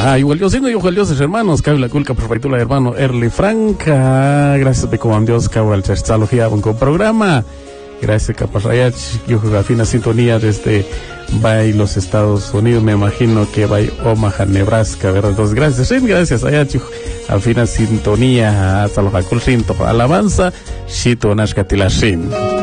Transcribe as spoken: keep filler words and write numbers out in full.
Ah, igual yo siendo igual Dios hermanos, cabe la culca perfectula hermano Erly Franca, gracias de como Dios cabe al chastalogía con programa, gracias Caparrayach, yo juego a fina sintonía desde Bay los Estados Unidos, me imagino que Bay Omaha, Nebraska, ¿verdad? Entonces gracias, sí, gracias Ayach, a fina sintonía hasta los aculcinto, alabanza, shito nashkatilashin.